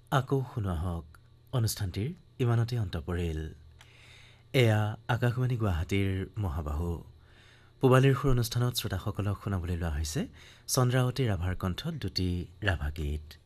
আকৌ শুনোৱা হওক অনুষ্ঠানটিৰ ইমানতে অন্ত পৰিল। এয়া আকাশবাণী গুৱাহাটীৰ মহাবাহু পূবালীৰ সুৰ অনুষ্ঠানত শ্ৰোতাসকলক শুনাবলৈ লোৱা হৈছে চন্দ্ৰাৱতী ৰাভাৰ কণ্ঠত দুটি ৰাভা গীত।